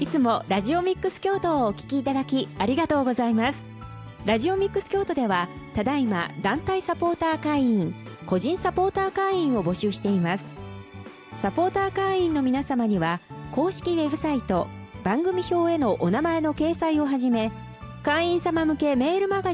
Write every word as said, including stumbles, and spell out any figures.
いつもラジオミックス京都をお聞きいただきありがとうございます。ラジオミックス京都ではただいま団体サポーター会員、個人サポーター会員を募集しています。サポーター会員の皆様には公式ウェブサイト、番組表へのお名前の掲載をはじめ、会員様向けメールマガジン